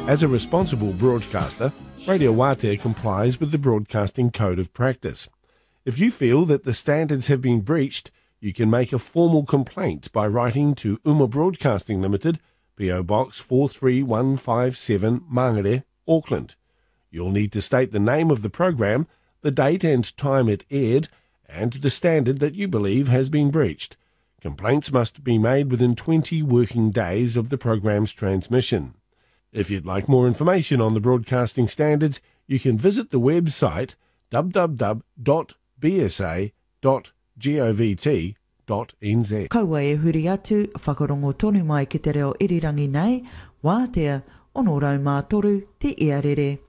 As a responsible broadcaster, Radio Wātea complies with the Broadcasting Code of Practice. If you feel that the standards have been breached, you can make a formal complaint by writing to Uma Broadcasting Limited, PO Box 43157, Mangere, Auckland. You'll need to state the name of the program, the date and time it aired, and the standard that you believe has been breached. Complaints must be made within 20 working days of the program's transmission. If you'd like more information on the broadcasting standards, you can visit the website www.bsa.govt.nz. Kaua e huri atu, whakarongo tonu mai ki te reo irirangi nei, Wātea, ono rau mā toru, te iarere.